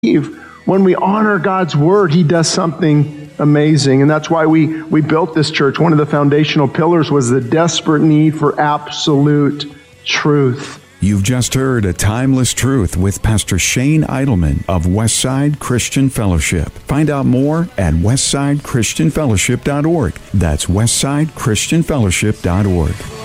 when we honor God's word, he does something amazing. And that's why we built this church. One of the foundational pillars was the desperate need for absolute truth. You've just heard A Timeless Truth with Pastor Shane Idleman of Westside Christian Fellowship. Find out more at westsidechristianfellowship.org. That's westsidechristianfellowship.org.